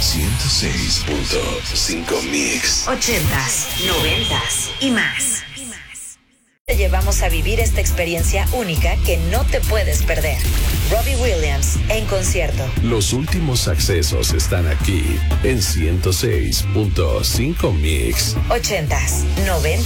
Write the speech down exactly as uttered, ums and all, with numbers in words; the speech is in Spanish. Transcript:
ciento seis punto cinco Mix. Ochentas, noventas y más. Te llevamos a vivir esta experiencia única que no te puedes perder. Robbie Williams en concierto. Los últimos accesos están aquí en ciento seis punto cinco Mix. Ochentas, noventas.